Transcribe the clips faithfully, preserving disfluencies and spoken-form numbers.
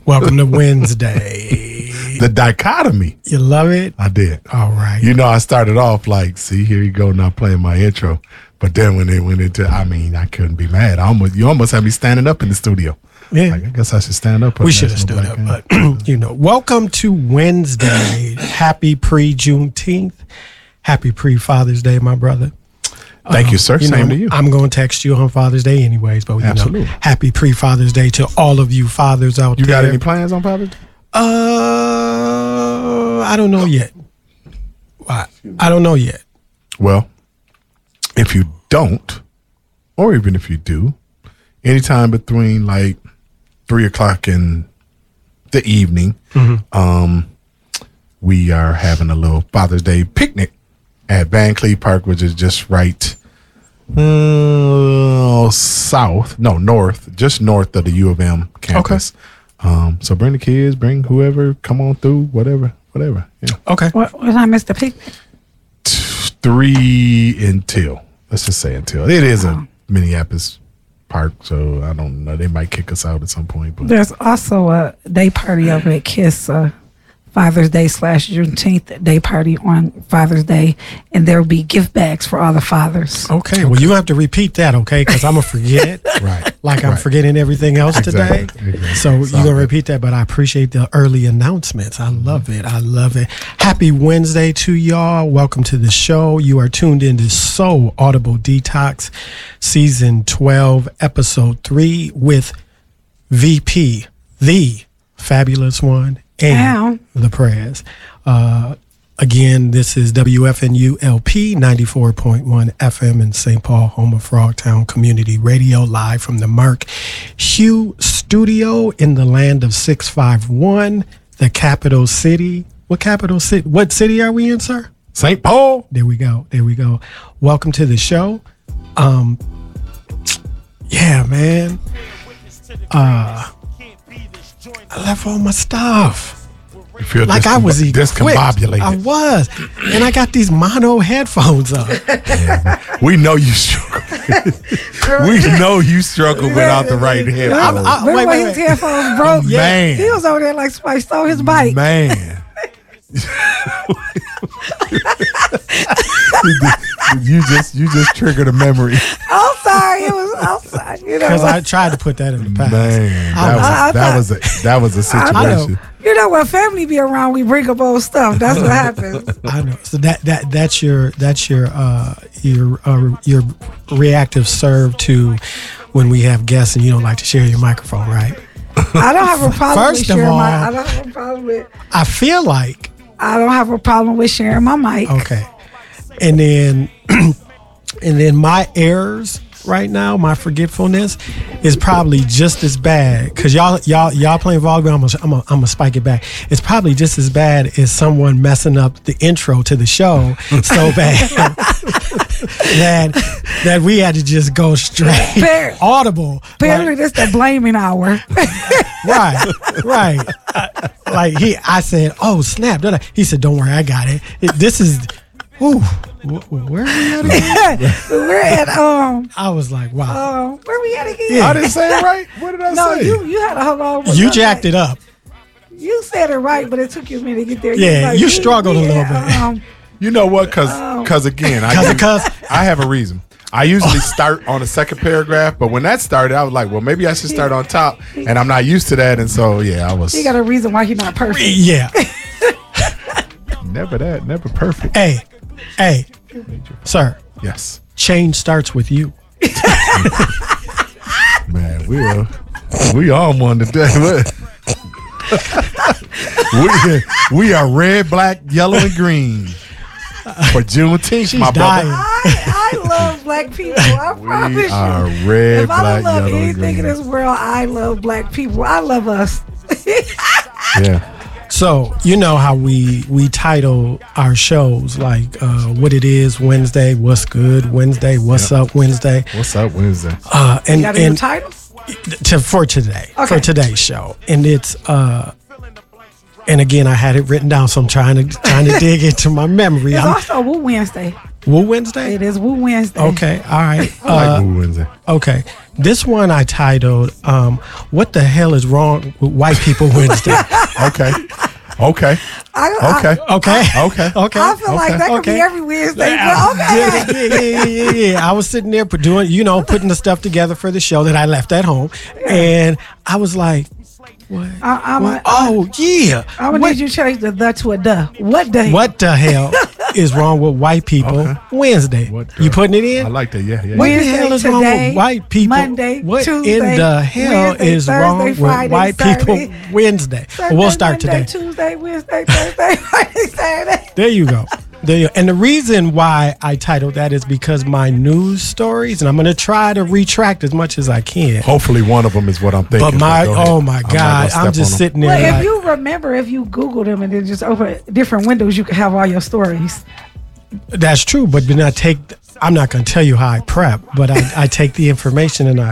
Welcome to Wednesday. The dichotomy. You love it? I did. All right. You know, I started off like, see, here you go, not playing my intro. But then when it went into, I mean, I couldn't be mad. I almost, you almost had me standing up in the studio. Yeah. Like, I guess I should stand up. We should have stood up, but, you know, welcome to Wednesday. Happy pre-Juneteenth. Happy pre-Father's Day, my brother. Thank um, you, sir. You Same know, to you. I'm going to text you on Father's Day anyways, but, you Absolutely. know, happy pre-Father's Day to all of you fathers out You there. got any plans on Father's Day? Uh, I don't know yet. I, I don't know yet. Well, if you don't, or even if you do, anytime between like three o'clock in the evening, Mm-hmm. um, we are having a little Father's Day picnic at Van Cleve Park, which is just right uh, south, no, north, just north of the U of M campus. Okay. Um, so bring the kids, bring whoever, come on through, whatever, whatever. Yeah. Okay. What, what time is the picnic? Three until, let's just say until. It is a Minneapolis park, so I don't know. They might kick us out at some point. But There's also a day party over at KISS, uh, Father's Day slash Juneteenth day party on Father's Day, and there will be gift bags for all the fathers. Okay. Well, you have to repeat that, okay? Because I'm going to forget. Right. Like I'm Right. forgetting everything else today. Exactly. Exactly. So you're It's going all to good. repeat that, but I appreciate the early announcements. I love it. I love it. Happy Wednesday to y'all. Welcome to the show. You are tuned into So Audible Detox, Season twelve, Episode three with V P, the fabulous one, and Ow. the prayers. Uh, again, this is W F N U L P ninety-four point one F M in Saint Paul, home of Frogtown Community Radio, live from the Mark Hugh Studio in the land of six five one, the capital city. What capital city? What city are we in, sir? Saint Paul. There we go. There we go. Welcome to the show. Um, yeah, man. Uh, I left all my stuff. You feel Like I discom- was equipped. discombobulated. I was. And I got these mono headphones on. We know you struggle. we know you struggle without the right headphones. I- Remember wait, when wait, his wait. headphones broke? Yeah. Man. He was over there like somebody stole his bike. Man. you just you just triggered a memory. I'm sorry. It was outside. You know, Because I tried to put that in the past. Man, I that was- was, I- I that thought- was a that was a situation. you know when family be around, we bring up old stuff. That's what happens. I know. So that that that's your that's your uh your uh, your reactive serve to when we have guests and you don't like to share your microphone, right? I don't have a problem First with of sharing all- my. I don't have a problem with. I feel like I don't have a problem with sharing my mic. okay, and then and then my errors right now, my forgetfulness is probably just as bad because y'all y'all y'all playing volleyball. I'm gonna, I'm gonna I'm gonna spike it back. It's probably just as bad as someone messing up the intro to the show so bad that that we had to just go straight Fair. audible. Apparently, Like, this the blaming hour. right, right. Like he, I said, "Oh snap!" da-da. He said, "Don't worry, I got it." It- this is, ooh, wh- wh- where are we at again? We're at um I was like, "Wow." um where we at again? Yeah. I didn't say it right. What did I No, say? you you had to hold on. You jacked it up. You said it right, but it took you a minute to get there. Yeah, was you struggled a little bit. Um, You know what? Because because again, I Cause, cause I have a reason. I usually start on the second paragraph, but when that started, I was like, well, maybe I should start on top, and I'm not used to that, and so yeah, I was he got a reason why he's not perfect. yeah. never that, never perfect. Hey, hey, sir. Yes, Change starts with you. man, we are we on one today. What? we we are red, black, yellow, and green for Juneteenth, She's my dying. brother. I, I love black people. I promise We you. are red, If I black, don't love yellow, and anything in green. this world, I love black people. I love us. Yeah. So you know how we we title our shows like uh, what it is Wednesday, what's good Wednesday, what's Yep. up Wednesday, What's up, Wednesday? uh, and You got a new and title? to, for today for Okay. today's show, and it's uh, and again I had it written down, so I'm trying to trying to dig into my memory. It's I'm, also Woo Wednesday. Woo Wednesday? It is Woo Wednesday. Okay, all right. I like Uh, Woo Wednesday. okay. This one I titled, um, What the Hell is Wrong with White People Wednesday? Okay. Okay. I, Okay. Okay. Okay. Okay. I, I feel like Okay. that could Okay. be every Wednesday. Yeah, But okay. yeah, yeah, yeah, yeah, yeah. I was sitting there put- doing, you know, putting the stuff together for the show that I left at home, and I was like, "What? I, I'm What? a, Oh yeah! I'm gonna what, need you to change the the to a duh. What day? what the hell is wrong with white people Okay. Wednesday? What you the- putting it in? I like that. Yeah. Yeah. What yeah. the hell is Wednesday, wrong today, with white people? Monday, what Tuesday, in the hell Wednesday, is Thursday, wrong Friday, with white people Saturday, Wednesday? Sunday, we'll start Monday, today. Tuesday, Wednesday, Thursday, Friday, Saturday. There you go. There you, and the reason why I titled that is because my news stories, and I'm going to try to retract as much as I can. Hopefully, one of them is what I'm thinking. But my, go ahead. oh my I'm not God, gonna I'm step just on 'em. sitting there. Well, if like, you remember, if you Google them and then just open different windows, you can have all your stories. That's true, but then I take. I'm not going to tell you how I prep, but I, I take the information and I,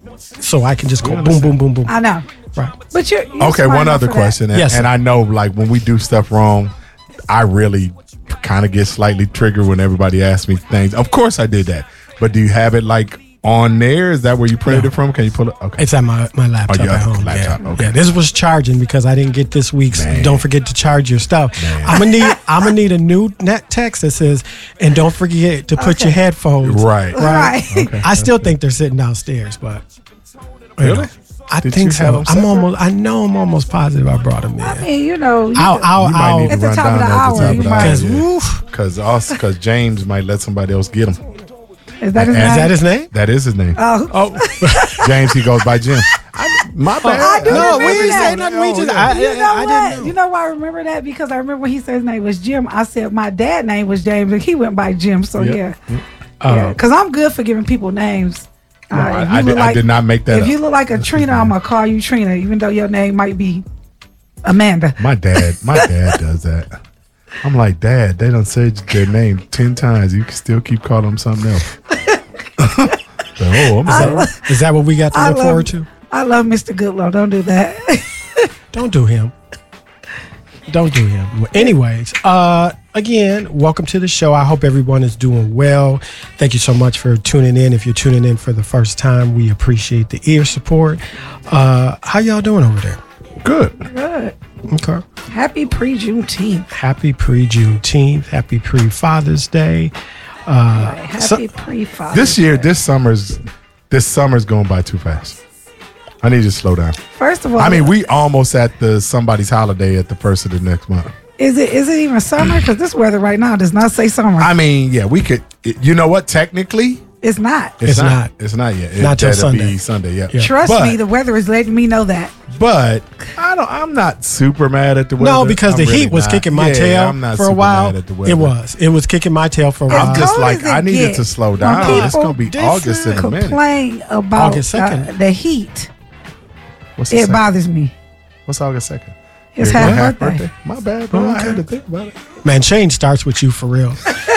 so I can just go boom, boom, boom, boom. I know. Right. But you're, you're Okay, smart one enough other for that. question, and, Yes, and sir. I know, like when we do stuff wrong, I really kind of get slightly triggered when everybody asks me things. Of course, I did that, but do you have it like on there? Is that where you printed it from? Can you pull it? Okay, It's at my, my laptop Oh, your at home. laptop, yeah. okay. yeah, this was charging because I didn't get this week's. Man. Don't forget to charge your stuff. I'm gonna need. I'm gonna need a new net text that says, and don't forget to put Okay. your headphones. right, Right. Okay. I still think they're sitting downstairs, but you know, Really? I Did think you have so. them I'm separate? almost. I know. I'm almost positive I brought them in. I mean, you know, you I'll. could- I'll. You might I'll need to At the run top down of the there at hour, the top you of the might- hour. Because yeah. woof. Because us, because James might let somebody else get him. is that his Is name? Is that his name? That is his name. Oh, Oh. James, he goes by Jim. I, my bad. I do No, we remember didn't say that. nothing. We Oh, just. yeah. I, you know I, I what? didn't know. You know why I remember that? Because I remember when he said his name was Jim. I said my dad's name was James, and he went by Jim. So Yep. yeah, Oh. yeah. Because I'm good for giving people names. Uh, No, if I, you I, look did, I like- did not make that If up. you look like a Trina, I'm gonna call you Trina, even though your name might be Amanda. My dad, my dad does that. I'm like, Dad, they done said their name ten times. You can still keep calling them something else. So, oh, I'm sorry. Is that what we got to I look love- forward to? I love Mister Goodlow. Don't do that. Don't do him. Don't do him. Well, anyways, uh, again, welcome to the show. I hope everyone is doing well. Thank you so much for tuning in. If you're tuning in for the first time, we appreciate the ear support. Uh, how y'all doing over there? Good. Good. Okay. Happy pre-Juneteenth. Happy pre-Juneteenth. Happy pre-Father's Day. Uh, Happy so- pre-Father's This year, Day. this summer's, this summer's going by too fast. I need you to slow down. First of all, I mean, we almost at the somebody's holiday at the first of the next month. is it is it even summer? Because this weather right now does not say summer. I mean, yeah, we could. You know what? Technically, it's not. it's, It's not, not. It's not yet. It, Not till that'll Sunday. Be Sunday. Yeah. Yeah. Trust But- me, the weather is letting me know that. But I don't. I'm not super mad at the weather. no, because I'm the really heat was not. kicking my Yeah, tail I'm not for a super while. mad at the weather. It was. It was kicking my tail for a As while. I'm just cold like, as it I needed get, to slow when down. It's people gonna be different August in a minute. Complain about August second. uh, the heat. What's the It second? bothers me. What's August second? It's Your- your half birthday. My bad, bro. I had to think about it. Man, change starts with you for real.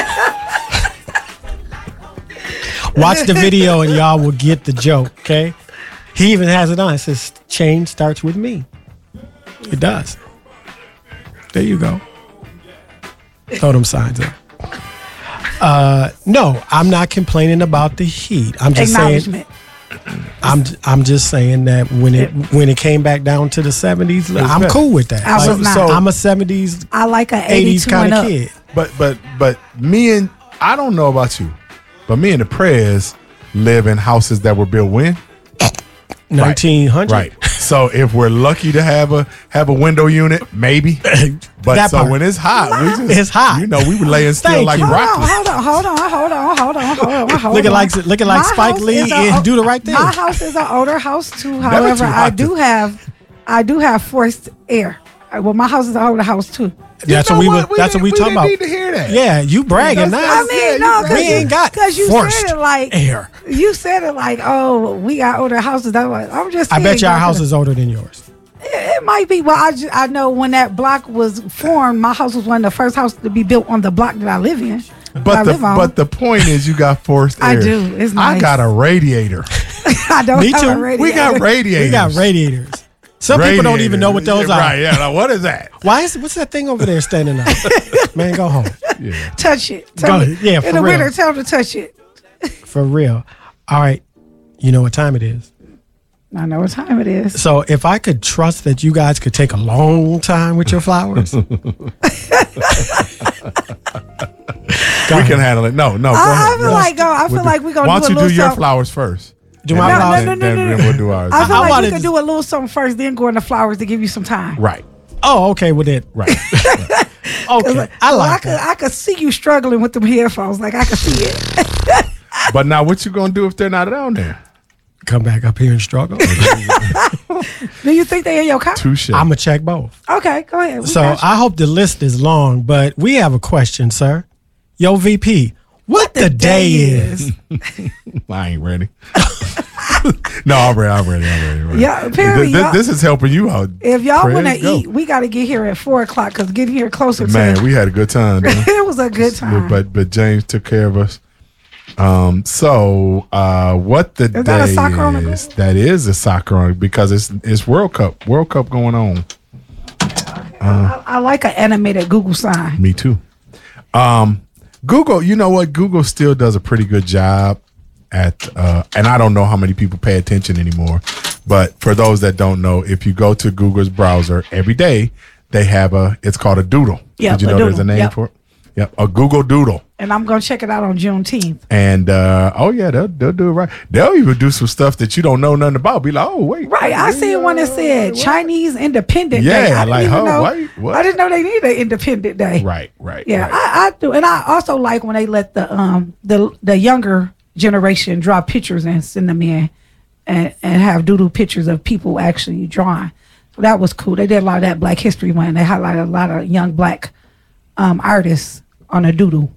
Watch the video and y'all will get the joke, okay? He even has it on. It says, change starts with me. It does. There you go. Throw them signs up. Uh, no, I'm not complaining about the heat. I'm just saying. Acknowledgement. I'm I'm just saying that when it when it came back down to the seventies, I'm better. cool with that. I was not. so- I'm a seventies, I like an eighties eighty-two kind and of up. kid. But but but me and I don't know about you, but me and the Prez live in houses that were built when nineteen hundred. right. So if we're lucky to have a have a window unit, maybe. But That so part. when it's hot, we just It's hot. You know, we were laying still Thank like you. Hold on, broccoli. hold on, hold on, hold on, hold on, hold on, hold Looking on. like looking like My Spike house Lee is a- and Do the Right Thing. My house is an older house too. too However, I hot do to- have, I do have forced air. Uh, Well, my house is an older house too. That's You what know we what? were. That's what didn't- we talking didn't about. need to hear that. Yeah, you bragging That's- now. I mean, yeah, no, you because we ain't got because you forced said it like air. you said it like, oh, we got older houses. That's what I'm just. I bet saying, your go house to the- is older than yours. It might be. Well, I, ju- I know when that block was formed, my house was one of the first houses to be built on the block that I live in. that I But the live on. but the point is, you got forced air. I do. It's I nice. got a radiator. I don't Me have too. a We radiator. We got radiators. We got radiators. Some people don't even know what those yeah, are. Right? Yeah. Like, what is that? Why is what's that thing over there standing up? Man, go home. Yeah. Touch it. Go Tell ahead. Yeah, for in the real. winter, tell them to touch it. For real. All right. You know what time it is. I know what time it is. So if I could trust that you guys could take a long time with your flowers. We can handle it. No, no. Go I, ahead. I feel Yes. like go. I feel We'll like do- we're gonna Why do a don't you little do your something. flowers first? Do And my then- flowers? no, no, then- no, then no. we'll do ours. I feel I like wanted we could to- do a little something first, then go into flowers to give you some time. Right. Oh, okay with it. Right. Okay. I I like could, that. I could see you struggling with them headphones. Like I could see it. But now, what you gonna do if they're not down there? Come back up here and struggle. Do you think they in your car? Touche. I'm going to check both. Okay, go ahead. We So got you. I hope the list is long, but we have a question, sir. Yo, V P, what, the, day, is? I ain't ready. No, I'm ready. I'm ready. I'm ready. I'm ready. Yeah, apparently Th- th- y'all- this is helping you out. If y'all Prez, want to go. eat, we got to get here at four o'clock because getting here closer Man, to we had a good time. didn't we? it was a good time. But but James took care of us. Um. So, uh, what the Is day that a soccer on the is? Google? That is a soccer on because it's it's World Cup. World Cup going on. I, I like an animated Google sign. Me too. Um, Google. You know what? Google still does a pretty good job at. Uh, and I don't know how many people pay attention anymore. But for those that don't know, if you go to Google's browser every day, they have a. It's called a Doodle. Yep, Did you a know there's a Doodle. name Yep. for it? Yep, a Google Doodle. And I'm gonna check it out on Juneteenth. And uh, oh yeah, they'll they'll do it right. They'll even do some stuff that you don't know nothing about. Be like, oh wait, Right, I wait, seen one that uh, said what? Chinese Independent Yeah, Day. I didn't like, even oh, know. wait, what? I didn't know they need an Independent Day. Right, right. Yeah, right. I, I do, and I also like when they let the um the the younger generation draw pictures and send them in, and and have doodle pictures of people actually drawing. So that was cool. They did a lot of that Black History Month. They highlighted a lot of young Black um artists on a doodle.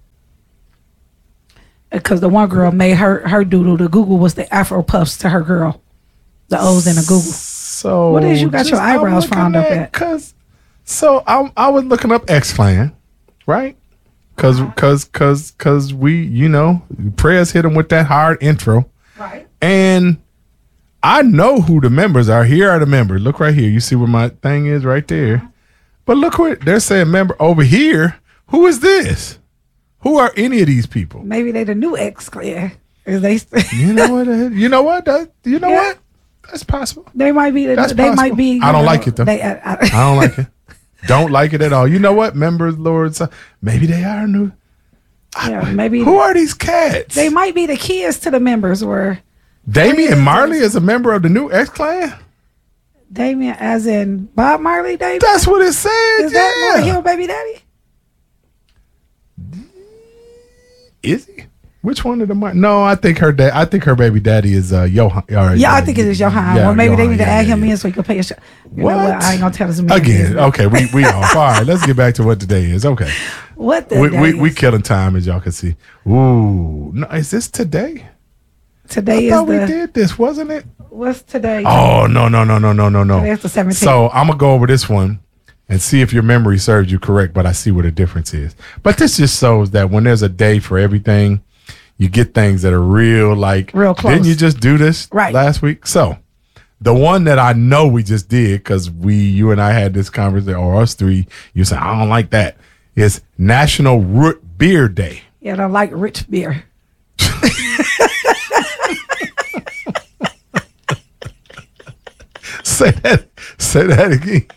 Because the one girl made her her doodle. The Google was the Afro Puffs to her girl. The O's in the Google. So What is you got your eyebrows frowned up at? Cause so I I was looking up X Clan, right? Cause cause cause cause we you know Prez hit him with that hard intro, Right. and I know who the members are. Here are the members. Look right here. You see where my thing is right there. But look what they're saying. Member over here. Who is this? Who are any of these people? Maybe they the new X Clan. Is they You know what? uh, You know what? That, you know Yeah. what? That's possible. they might be the, That's they possible. might be. you I don't know, like it, though. They, I, I, I don't like it. Don't like it at all. You know what? Members, lords, uh, maybe they are new. yeah, maybe Who are these cats? they might be the kids to the members. Where Damian Marley is a member of the new X Clan. Damien, as in Bob Marley, Damien. That's what it said. Is that yeah. Lauryn Hill baby daddy? Is he? Which one of them? Are, no, I think her dad. I think her baby daddy is uh, Johan. Or, Yeah, I think it is Johan. yeah, Well, maybe they Johan, need to yeah, add yeah, him yeah. in so he can pay a shot. You What? know what? I ain't gonna tell us man Again, business. okay, we we off. All right, let's get back to what today is. Okay, What the we day we, we is? killing time as y'all can see. Ooh, no, is this today? Today I is thought we the did this, wasn't it? what's today? Oh no no no no no no no. Today's the seventeenth. So I'm gonna go over this one and see if your memory serves you correct. But I see what the difference is. But this just shows that when there's a day for everything, you get things that are real. Like Real close. Didn't you just do this Right. last week? So the one that I know we just did because we you and I had this conversation, or us three. You said I don't like that. Is National Root Beer Day. Yeah, I don't like rich beer. Say that. Say that again.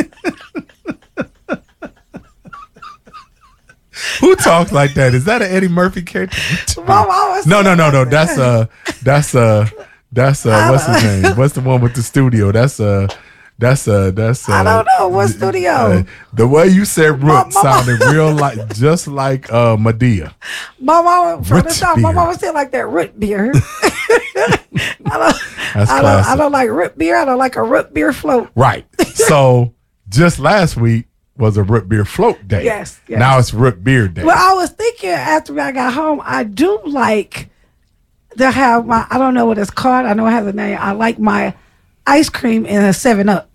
Who talks like that? Is that an Eddie Murphy character? Mom always No, said no, no, no. that. That's uh, that's uh, that's uh, what's his name? What's the one with the studio? That's uh, that's uh, that's uh. I don't know what studio. uh, the way you said Mama- root sounded real like just like uh Medea. My mama from Root the top. My beer. mama said like that root beer. I don't. That's I don't. I classic. don't like root beer. I don't like a root beer float. Right. So just last week was a root beer float day. Yes, yes. Now it's root beer day. Well, I was thinking after I got home, I do like to have my. I don't know what it's called. I know it has a name. I like my ice cream in a Seven Up.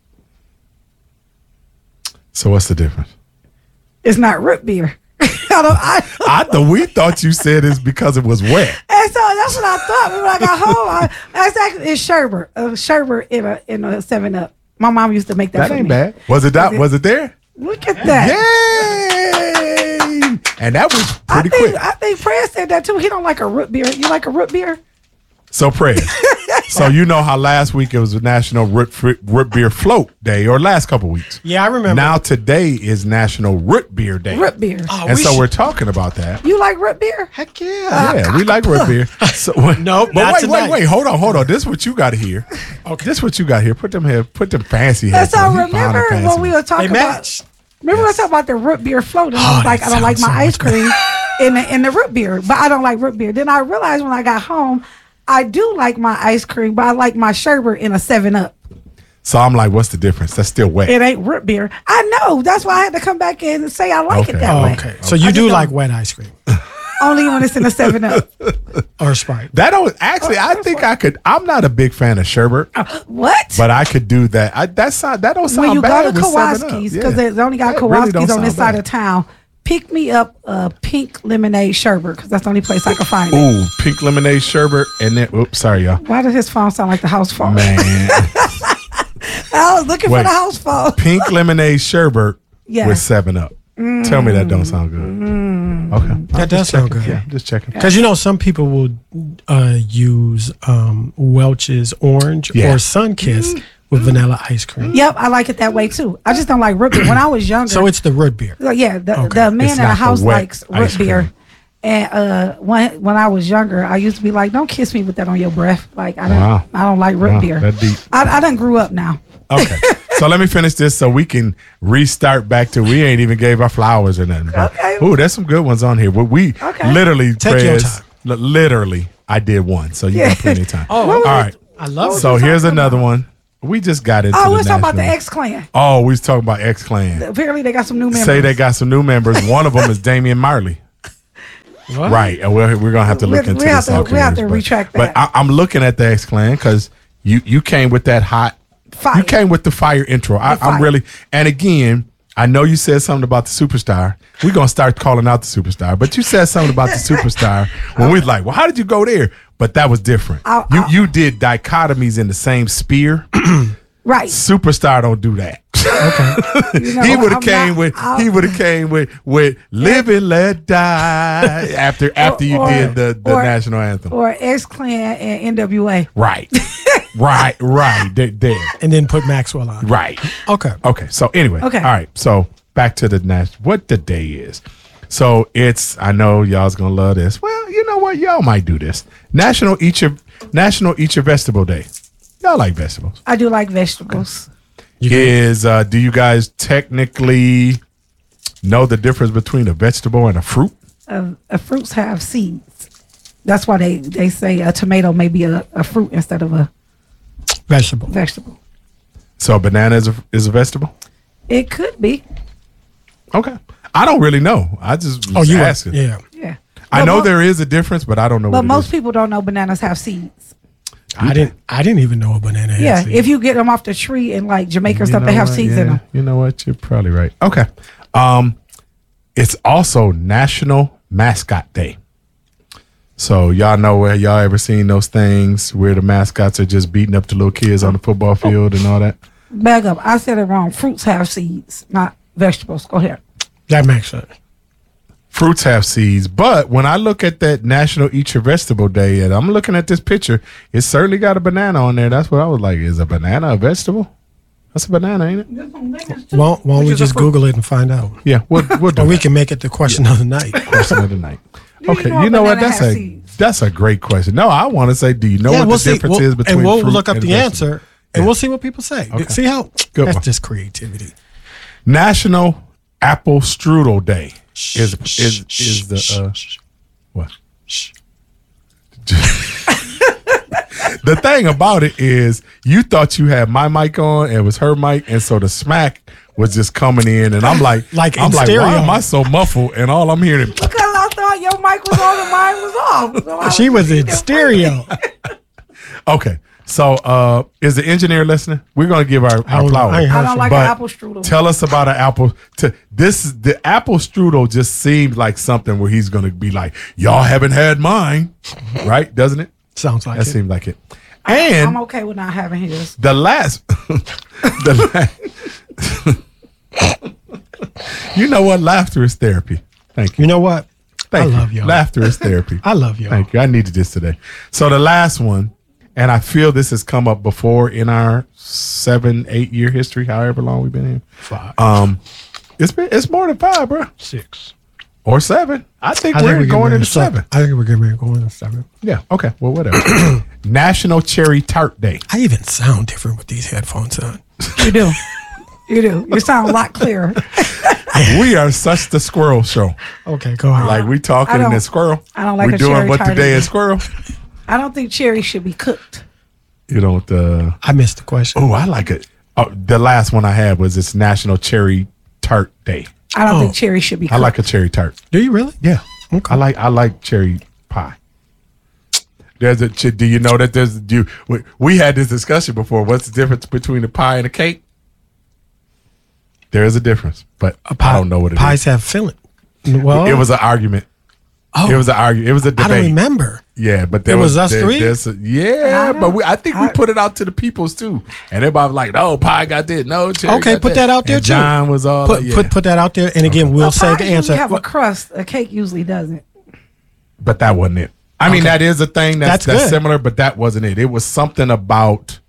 So what's the difference? It's not root beer. I don't. I, I thought we thought you said it's because it was wet. and so that's what I thought when I got home. I, that's actually it's sherbet. A sherbet in a in a Seven Up. My mom used to make that. That for ain't me. bad. Was it that? Was it- Was it there? Look at that. Yay! and that was I pretty think quick. I think Fred said that too. He don't like a root beer. You like a root beer? So, Prez, so you know how last week it was a National Root, Fr- Root Beer Float Day, or last couple weeks. Yeah, I remember. Now today is National Root Beer Day. Root beer. Oh, and we so should- we're talking about that. You like root beer? Heck yeah. Yeah, we like root beer. So, Nope, but not wait, tonight. wait, wait. Hold on, hold on. This is what you got here. Okay. This is what you got here. Put them here. Put them fancy That's heads. all. on. You fine and Remember fancy. when we were They talking about? match. Remember I talking about the root beer float? And I Oh, was like, that I don't like sounds my so ice much cream in the in the root beer, but I don't like root beer. Then I realized when I got home, I do like my ice cream, but I like my sherbet in a Seven Up. So I'm like, what's the difference? That's still wet. It ain't root beer. I know. That's why I had to come back in and say I like Okay. it that Oh, way. okay. So I you just do don't- like wet ice cream Only when it's in a Seven Up. or Sprite? That don't actually. I think I could. I'm not a big fan of sherbet, What? but I could do that. I, that's not. That don't sound When you bad go to with seven up. Kowalski's, Yeah. because there's only got That really don't Kowalski's on this sound side bad. of town, pick me up a pink lemonade sherbet because that's the only place I can find it. Ooh, pink lemonade sherbet, and then oops, sorry y'all. Why does his phone sound like the house phone? Man, I was looking Wait. for the house phone. pink lemonade sherbet Yeah. with seven up. Tell me that don't sound good. Mm. Okay, That does sound good. yeah, I'm just checking. Because you know some people will uh, use um, Welch's Orange Yeah. or Sunkist with vanilla ice cream. Yep, I like it that way too. I just don't like root beer. When I was younger, So it's the root beer. So, yeah, the, Okay. the man It's in the not the house wet likes ice root beer. cream. And uh, when when I was younger, I used to be like, "Don't kiss me with that on your breath." Like I don't, Wow. I don't like root Wow, beer. that deep. I, I done grew up now. Okay, so let me finish this so we can restart back to. We ain't even gave our flowers or nothing. But, Okay. Ooh, there's some good ones on here. But we Okay. literally, Take your Prez, time. li- literally, I did one, so you Yeah. got plenty of time. Oh, What was all it? right. I love So you here's talking another about? one. We just got into. Oh, the we're talking about the national- X Clan. Oh, we was talking about X Clan. Apparently, they got some new members. Say they got some new members. One of them is Damian Marley. What? Right, and we're, we're gonna have to look We- into we have this. to- okay, we have to but- retract But that. I, I'm looking at the X Clan because you you came with that hot. Fire. You came with the fire intro. I, The fire. I'm really, and again, I know you said something about the superstar. We're gonna start calling out the superstar, but you said something about the superstar when we was like, well, how did you go there? But that was different. I'll- you I'll- you did dichotomies in the same spear. Right. Superstar don't do that. You know, he would have I'm came not- with I'll- he would have came with with live and let die after after you Or- did the, the or- national anthem. or X Clan and N W A. Right, right, right. There, there. And then put Maxwell on. Right. Okay. Okay. So anyway. Okay. All right. So back to the national. What the day is. So it's. I know y'all's gonna love this. Well, you know what? Y'all might do this. National Eat Your National Eat Your Vegetable Day. Y'all like vegetables. I do like vegetables. You can- Is uh, do you guys technically know the difference between a vegetable and a fruit? Uh, uh, fruits have seeds. That's why they, they say a tomato may be a, a fruit instead of a vegetable. vegetable. So a banana is a, is a vegetable? It could be. Okay. I don't really know. I just was Oh, you asking. Yeah. Yeah. I But know mo- there is a difference, but I don't know But what it most is. people don't know bananas have seeds. I didn't. I didn't even know a banana. had Yeah, seeds. if you get them off the tree in like Jamaica and You stuff, know they have what? seeds Yeah, in them. You know what? You're probably right. Okay. Um, it's also National Mascot Day. So y'all know where y'all ever seen those things where the mascots are just beating up the little kids on the football field and all that? Bag up. I said it wrong. Fruits have seeds, not vegetables. Go ahead. that makes sense. Fruits have seeds, but when I look at that National Eat Your Vegetable Day, and I'm looking at this picture, it certainly got a banana on there. That's what I was like. Is a banana a vegetable? That's a banana, ain't it? Why, why don't we Which is a just fruit. Google it and find out? Yeah, we'll, we'll do Or we that. can make it the question of the night. Question of the night. you Okay, know you a know what? banana That's has a seeds? that's a great question. No, I want to say, do you know yeah, what we'll the see. difference We'll- is between and we'll fruit look up and the vegetable? answer, and Yeah. we'll see what people say. Okay. See how Good that's one. just creativity. National Apple Strudel Day is Shh, is shh, is the shh, uh, shh. what? The thing about it is, you thought you had my mic on and it was her mic, and so the smack was just coming in, and I'm like, Like in I'm like, stereo. why am I so muffled? And all I'm hearing, Because I thought your mic was on and mine was off. So I She was in stereo. okay. So, uh, is the engineer listening? We're gonna give our, I our don't- flowers. I ain't I heard don't from- like But an apple strudel. Tell us about an apple. To this, the apple strudel just seems like something where he's going to be like, "Y'all haven't had mine," right? Doesn't it? Sounds like That it. seems like it. I'm And okay with not having his. the last, the last, you know what? Laughter is therapy. Thank you. You know what? Thank I you. love y'all. Laughter is therapy. I love y'all. Thank you. I needed this today. So the last one, and I feel this has come up before in our seven, eight year history, however long we've been here. Five, Um, it's been it's more than five, bro, six. or seven. I think I we're think we're going getting into seven. I think we're getting ready to go into seven. Yeah. Okay. Well, whatever. National Cherry Tart Day. I even sound different with these headphones on. You do. You do. You sound a lot clearer. We are such the squirrel show. Okay, go ahead. Like we I talking in don't- the squirrel. I don't like We're a doing cherry what tart today either. is squirrel. I don't think cherry should be cooked. You don't. Uh, I missed the question. oh, I like it. Oh, the last one I had was it's National Cherry Tart Day. I don't Oh. think cherry should be I cooked. like a cherry tart. Do you really? Yeah. Okay. I like I like cherry pie. There's a. ch- Do you know that there's do we, we had this discussion before? What's the difference between a pie and a cake? There is a difference, but A pie, I don't know what it is. pies have filling. Well, It was an argument. Oh, It was an argument. It was a I debate. don't remember. Yeah, but there It was us there- three? there's a- yeah, I but we, I think we I- put it out to the peoples too, and everybody was like, "No, pie got this. No, cherry Okay, got put that out there And too. John was all Put like, yeah. put put that out there, and again, we'll A say pie the usually answer. have a Well, crust. A cake usually doesn't. but that wasn't it. I mean, Okay. that is a thing that's, That's that's, good. similar, but that wasn't it. It was something about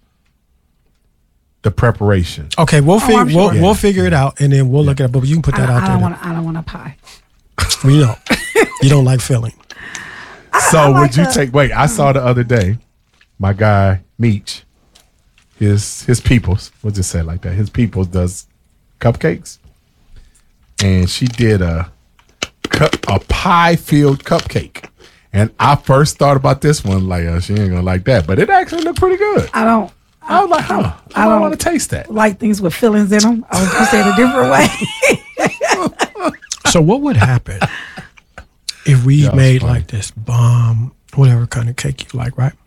the preparation. Okay, we'll figure I'm we'll, sure. we'll figure it out, and then we'll look it up. But you can put I that don't, out I there. don't then. want. I don't want a pie. We know you don't like filling. So I would like you the- take? Wait, I saw the other day, my guy Meech, his his peoples. We'll just say it like that. His peoples does cupcakes, and she did a cup a pie filled cupcake. And I first thought about this one like, uh, she ain't gonna like that, but it actually looked pretty good. I don't. I was like, huh, I, I don't don't- want to taste that. Like things with fillings in them. I was gonna say it a different way. So what would happen if we That was made funny. like this bomb, whatever kind of cake you like, right?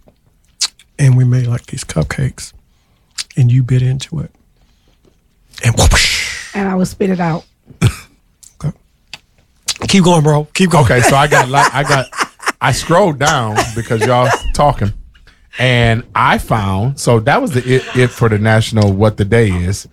And we made like these cupcakes, and you bit into it, and whoosh. And I would spit it out. Okay. Keep going, bro. Keep going. Okay, so I got like I got I scrolled down because y'all talking, and I found so that was the it, it for the national what the day is.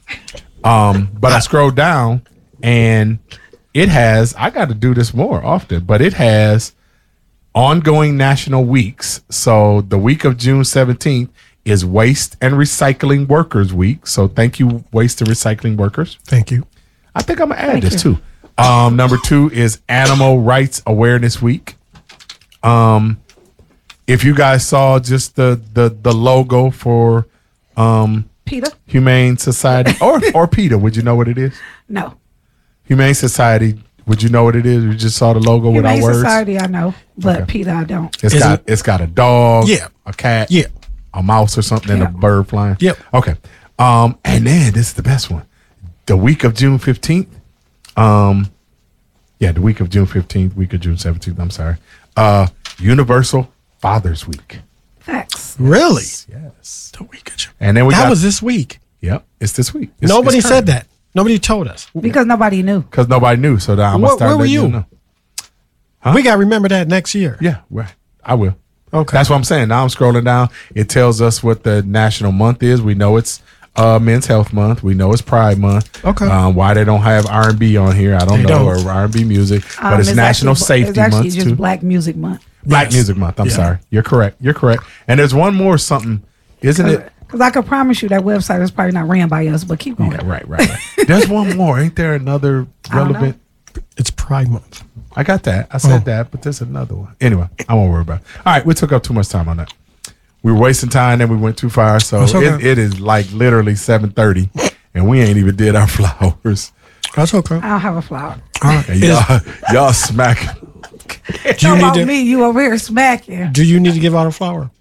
Um, but I scrolled down and it has I got to do this more often, but it has ongoing national weeks. So the week of June seventeenth is Waste and Recycling Workers Week. So thank you, Waste and Recycling Workers. Thank you. I think I'm gonna add Thank this you. too. Um, number two is Animal Rights Awareness Week. Um, if you guys saw just the the the logo for um Peter? Humane Society or or PETA, would you know what it is? No. Humane Society, would you know what it is? You just saw the logo without Humane words. Society, I know, but Okay. Peter, I don't. It's Is got it- it's got a dog, Yeah. a cat, Yeah. a mouse or something, and Yeah. a bird flying. Yep. Okay. Um, and then this is the best one. The week of June fifteenth. Um, yeah, the week of June fifteenth, week of June seventeenth. I'm sorry. Uh, Universal Father's Week. Facts. Really? Yes. The week of June. And then we that got was this week. Yep. It's this week. It's, Nobody it's said that. Nobody told us. Because nobody knew. because nobody knew. So now I'm Where- gonna start where were letting you? know. We got to remember that next year. Yeah, right. I will. Okay. That's what I'm saying. Now I'm scrolling down. It tells us what the national month is. We know it's uh, Men's Health Month. We know it's Pride Month. Okay. Um, why they don't have R and B on here, I don't They know, don't. or R and B music, but Um, it's National actually, Safety It's actually Month just too. Black Music Month. Black Yes. Music Month. I'm Yeah. sorry. You're correct. You're correct. And there's one more something, isn't it? Because I could promise you that website is probably not ran by us, but keep going. Yeah, right, right, right. There's one more. Ain't there another I don't know. relevant? It's Pride Month. I got that. I said Oh. that, but there's another one. Anyway, I won't worry about it. All right, we took up too much time on that. We were wasting time and we went too far. So That's okay. it, it is like literally seven thirty and we ain't even did our flowers. That's okay. I don't have a flower. All right. And Is- y'all, y'all smacking. do you Talk need about to? me, you over here smacking. Do you need to give out a flower?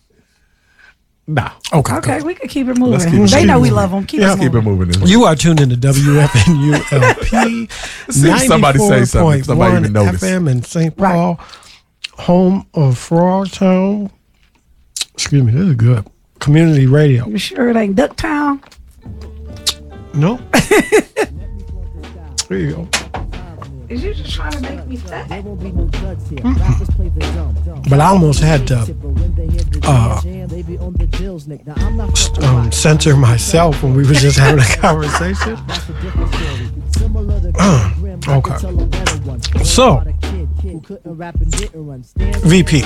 No. Okay. Okay, good. we could keep it moving. Let's keep it- they keep know it we moving. love them. Keep Yeah. it Let's keep moving. it moving. This You are tuned into W F N U L P See somebody say something. Somebody even notice. F M in Saint Right. Paul, home of Frogtown. Excuse me, this is good. Community radio. You sure it ain't Ducktown? No. There you go. Is you just trying to make me fat? But I almost had to uh, um, censor myself when we were just having a conversation. Uh, okay. So, V P,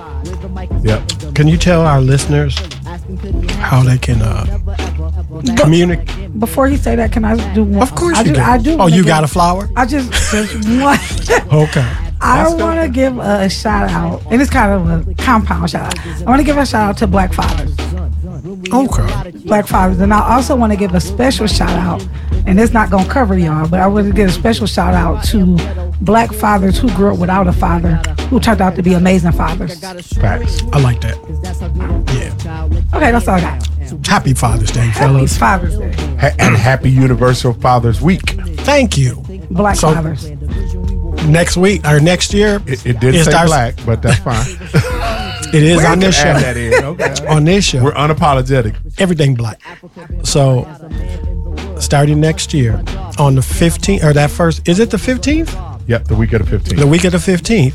Yep. can you tell our listeners how they can uh, communicate? Before he say that, can I do one? Of course I you do, can. I do. Oh, wanna you give- got a flower? I just just want. Okay. I want to give a shout out, and it's kind of a compound shout out. I want to give a shout out to Black fathers. Okay. Black fathers. And I also want to give a special shout out, and it's not going to cover y'all, but I want to give a special shout out to Black fathers who grew up without a father, who turned out to be amazing fathers. Facts. I like that. Yeah. Okay, that's all I got. Happy Father's Day, Happy fellas. Father's Day. Ha- and happy Universal Father's Week. Thank you. Black So- fathers. Next week or next year, It, it did it say starts- black, but that's fine. It is on this Add show. that in. Okay. On this show, We're unapologetic. everything black. So, starting next year on the fifteenth, or that first, is it the fifteenth? Yep, the week of the fifteenth. The week of the fifteenth,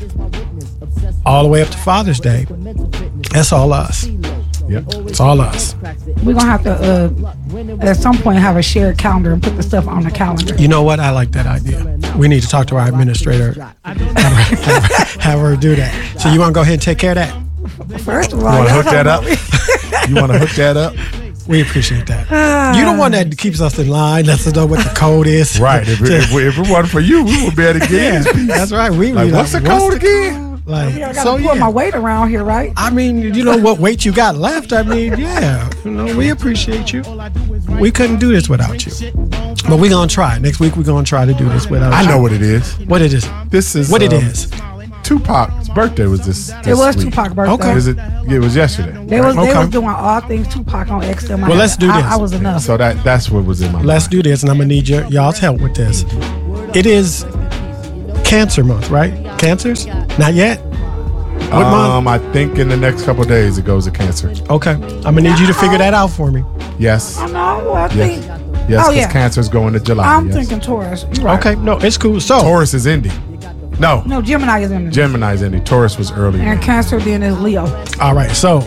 all the way up to Father's Day. That's all us. Yep. It's all us. We're going to have to, uh, at some point, have a shared calendar and put the stuff on the calendar. You know what? I like that idea. We need to talk to our administrator, have her, have her do that. So you want to go ahead and take care of that? First of You all, want to y'all hook that up? talking You want to hook that up? We appreciate that. You the one that keeps us in line, lets us know what the code is. Right. If it, if, it- if it wasn't for you, we would be able to get Yeah, this piece. that's right. We Like, we what's the code again? Like, about- I got to so pull my yeah. weight around here, right? I mean, you know what weight you got left. I mean, yeah, you know, we appreciate you. We couldn't do this without you, but we're gonna try. Next week we're gonna try to do this without. I you. know what it is. what it is. This is What it um, is. Tupac's birthday was this. this It was week. Tupac's birthday. Okay. Is it? It was yesterday. They was, they Okay. was doing all things Tupac on X M. I Well, had- let's do I, this. I was enough. So that that's what was in my Let's mind. do this, and I'm gonna need your y'all's help with this. It is Cancer Month, right? Cancers? Not yet. What Um, month? I think in the next couple of days it goes to cancer. Okay, I'm gonna need you to figure that out for me. Yes. I know. I Yes. think. Yes, Oh, because yeah. cancer's going to July. I'm yes. thinking Taurus. You're right. Okay, no, it's cool. So, Taurus is ending. No, No, Gemini is in there. Gemini's ending. Taurus was earlier. And Cancer then is Leo. all right. So,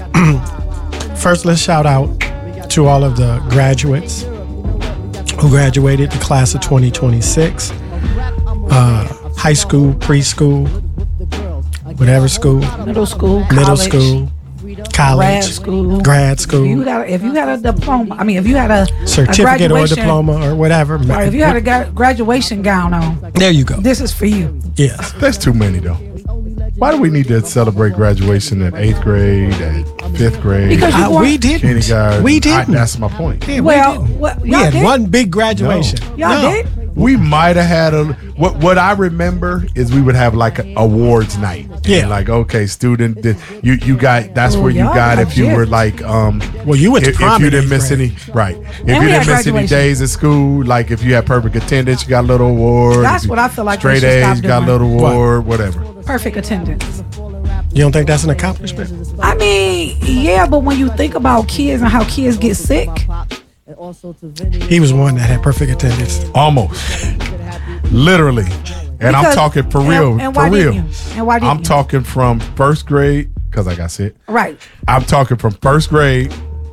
first, let's shout out to all of the graduates who graduated the class of twenty twenty-six. Uh, high school, preschool, whatever school, Middle school, college, middle school, college, grad school. grad If you school, got, if you had a diploma, I mean, if you had a certificate a or graduation- diploma or whatever. Right, if you had a gra- graduation gown on, There you go. this is for you. Yes. That's too many though. Why do we need to celebrate graduation at eighth grade, at fifth grade, Because you Uh, want- we didn't. kindergarten? We I- didn't. that's my point. Yeah, we Well, didn't. what- we y'all had did? one big graduation. Y'all No. did? We might have had a what what I remember is we would have like an awards night. Yeah. And like okay, student did, you you got that's Oh, where you y'all got if you legit. were like um Well, you went to if, if prom you in didn't eighth miss grade. any right. If And you we didn't had miss any graduation. days at school, like if you had perfect attendance, you got a little award. That's If you- what I feel like they straight should stop A's, got a doing. little What? award, whatever. Perfect attendance. You don't think that's an accomplishment? I mean, yeah, but when you think about kids and how kids get sick, He was one that had perfect attendance. Almost. Literally. And I'm Because- talking for and- real. and for why real. didn't you? And why didn't I'm you? talking from first grade, because I got sick. right? I'm talking from first grade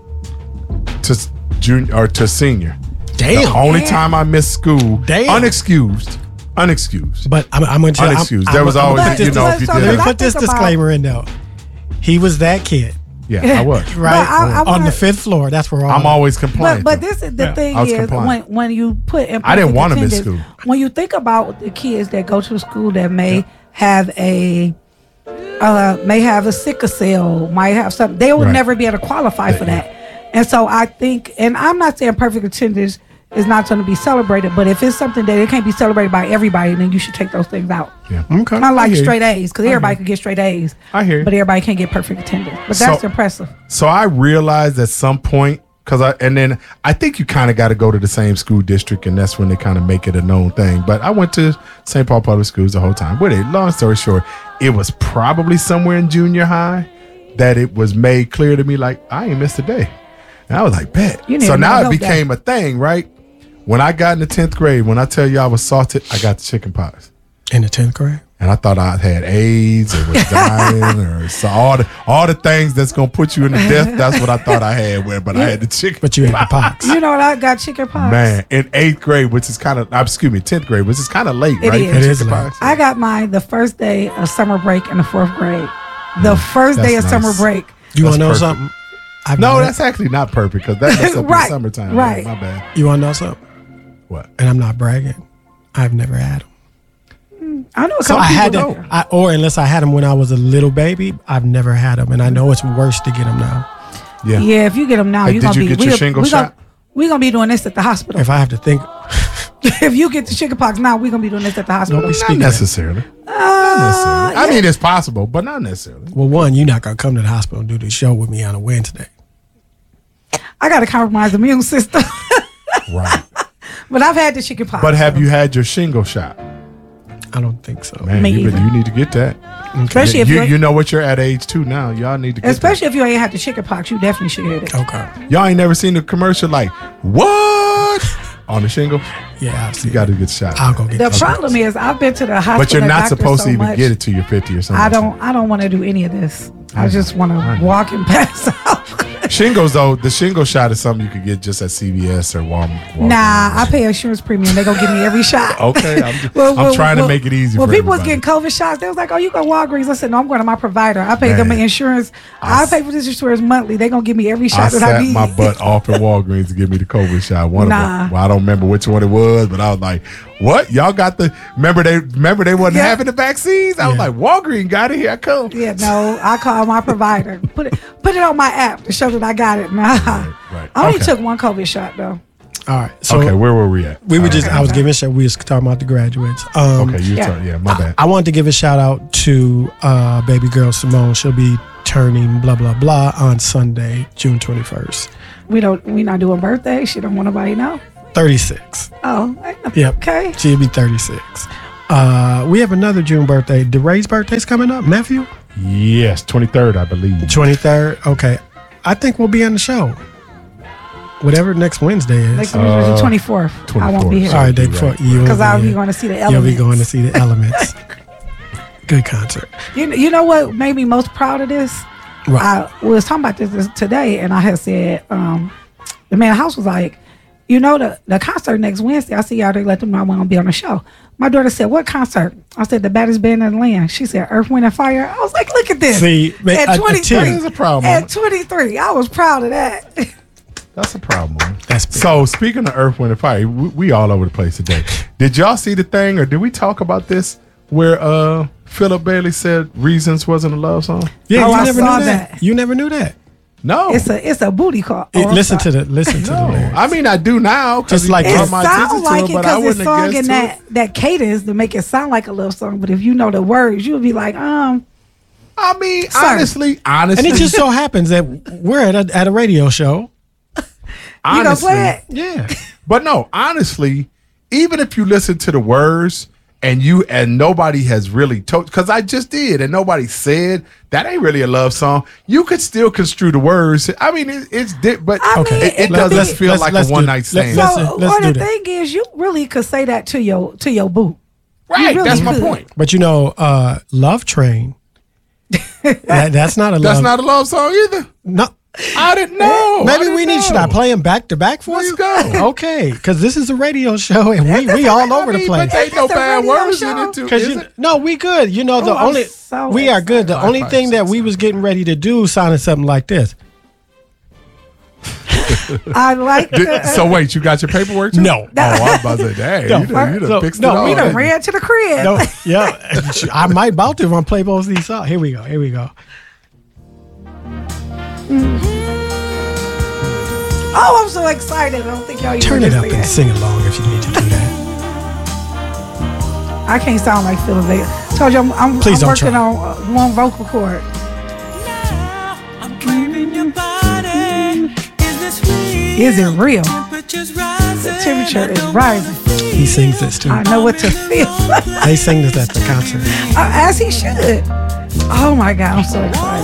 to junior or to senior. Damn. The only Damn. time I missed school, Damn. unexcused, unexcused. But I'm, I'm going to tell you. Unexcused. I'm, There I'm, was I'm always, gonna put you this- know, if you so- did Let me I it. put this think about- disclaimer in though. He was that kid, Yeah, I was. right? I- I on wanna- the fifth floor. That's where all I'm always compliant. But but though. this is the Yeah. thing I was is compliant. when when you put in I didn't perfect wanna miss attendance, school. When you think about the kids that go to the school that may have a uh, may have a sickle cell, might have something, they will Right. never be able to qualify for that. And so I think, and I'm not saying perfect attendance is not going to be celebrated, but if it's something that it can't be celebrated by everybody, then you should take those things out. Yeah. Okay. Not I like hear you. straight A's, because everybody can get straight A's. I hear you. But everybody can't get perfect attendance. But that's So- impressive. So I realized at some point, because I and then I think you kind of got to go to the same school district, and that's when they kind of make it a known thing. But I went to Saint Paul Public Schools the whole time. With it, long story short, it was probably somewhere in junior high that it was made clear to me, like I ain't missed a day, and I was like, bet. You need So a now mental it health day. became a thing, right? When I got in the tenth grade, when I tell you I was salted, I got the chicken pox. in the tenth grade. and I thought I had AIDS or was dying or so all the all the things that's gonna put you in the death. That's what I thought I had. With, but I had the chicken. But you had the pox. You know what? I got chicken pox. Man, in eighth grade, which is kind of excuse me, tenth grade, which is kind of late, It right? is. for It is chicken late. pox? I got mine the first day of summer break in the fourth grade. The first that's day of nice. summer break. You want to know That's perfect. something? I've No, never- that's actually not perfect because that messed up in Right, the summertime. right. My bad. You want to know something? What? And I'm not bragging. I've never had them. I know a So couple I had people them, know. I, or unless I had them when I was a little baby, I've never had them, and I know it's worse to get them now. Yeah. Yeah, if you get them now, Hey, you're did gonna you be. get your we- shingle we shot? We're gonna be doing this at the hospital. If I have to think, If you get the chickenpox now, we're gonna be doing this at the hospital. Don't be Not speaking. necessarily. Uh, Not necessarily. I yeah. mean, it's possible, but not necessarily. well, one, you're not gonna come to the hospital and do the show with me on a Wednesday. I got a compromised immune system, Right. but I've had the chickenpox. But have you had your shingle shot? I don't think so. Man, Me you, either. you need to get that. Especially if you, you, you know what you're at age two now. Y'all need to get especially if you ain't had the chickenpox, you definitely should get it. Okay. that. Y'all ain't never seen the commercial like, what? On the shingle? Yeah, I've seen You got to it. get shot. I'll go get The it. problem is, I've been to the hospital. But you're not doctor supposed so to even much, get it till you're fifty or something. I don't. I don't want to do any of this. I just want I to know. walk and pass out. Shingles though, the shingle shot is something you could get just at C V S or Walmart. Nah, I pay insurance premium. They gonna give me every shot. Okay, I'm, just, Well, I'm well, trying well, to make it easy. When for people was everybody. getting COVID shots, they was like, "Oh, you go to Walgreens." I said, "No, I'm going to my provider. I pay them Man. my insurance. I I, s- pay for this insurance monthly. They gonna give me every I shot that I sat need." my butt off at Walgreens to give me the COVID shot. One Nah. of them. Well, I don't remember which one it was, but I was like, "What? Y'all got the? Remember they? Remember they wasn't Yeah. having the vaccines? I was Yeah. like, Walgreens got it. Here I come. Yeah, no, I call my provider. Put it, put it on my app to show that I got it. Nah, right. I only Okay. took one COVID shot though. All right. So okay, where were we at? we were All just, right. I was giving a shout. We was talking about the graduates. Um, Okay, you Yeah. yeah. yeah, my bad. I wanted to give a shout out to uh, baby girl Simone. She'll be turning blah blah blah on Sunday, June twenty-first. We don't. We not doing birthdays. She don't want nobody to know. thirty-six. Oh, Yep. okay. She'll be thirty-six. Uh, we have another June birthday. DeRay's birthday's coming up. Nephew, Yes, twenty-third, I believe. twenty-third. Okay, I think we'll be on the show. Whatever next Wednesday is. Next week is the twenty fourth. I won't be twenty-fourth. here All right, day You're before right. you because I'll be going to see the You'll elements. be going to see the Elements. Good concert. You, you know what made me most proud of this? Right. I was talking about this, this today, and I had said, um, the man of the house was like, you know, the, the concert next Wednesday, I see y'all, they let them know I'm going to be on the show. My daughter said, what concert? I said, the baddest band in the land. She said, Earth, Wind, and Fire. I was like, look at this. See, man, a- a at twenty-three. tear. That's a proud At moment. twenty-three. I was proud of that. That's a problem. That's big. So speaking of Earth, Wind, and Fire, we, we all over the place today. Did y'all see the thing, or did we talk about this where uh, Philip Bailey said "Reasons" wasn't a love song? Yeah, Oh, you I never saw knew that. that. You never knew that. No, It's a it's a booty call. It- Oh, I'm listen to sorry. the listen to the no. lyrics. I mean, I do now because Just like- It brought my attention sounds to like it, it but I because it's wouldn't have sung in guessed that, it. that cadence to make it sound like a love song. But if you know the words, you'll be like, um, I mean, Sorry. honestly, honestly, And it just so happens that we're at a, at a radio show. you gonna honestly, play it? Yeah. But no, honestly, even if you listen to the words and you and nobody has really told, because I just did, and nobody said that ain't really a love song, you could still construe the words. I mean, it, it's di- but I Okay. mean, it, it but does the- just feel let's- like let's a do- one night let's- stand. let's- So, let's or do the that. thing is, you really could say that to your to your boo. Right, really that's my could. point. But you know, uh, Love Train. that, that's not a That's love. not a love song either. No. I didn't know. Maybe I didn't we need. know. Should I play them back to back for Let's you? go. Okay, because this is a radio show and we we all over I the mean, place. But ain't no It's a bad radio words in show. it too. Because Is you it? no, we good. You know the Oh, I'm only so we are good. The excited. only I thing that we appreciate was getting ready to do sounded something like this. I like Did- the, so wait, you got your paperwork too? No. Oh, I was about to say, dang, No. you done, you done So, fixed no, it all. we we done didn't you? ran to the crib. No, yeah, I might about to if I play both of these songs. Here we go. Here we go. Oh, I'm so excited. I don't think y'all even Turn it up understand. and sing along if you need to do that. I can't sound like Philip Bailey. Told you I'm, I'm, Please I'm don't working try. on uh, one vocal cord. I'm craving your body. Is this real? Is it real? Temperature's rising. The temperature is rising. He sings this too. I know what to feel. They sing this at the concert. Uh, as he should. Oh my God, I'm so excited.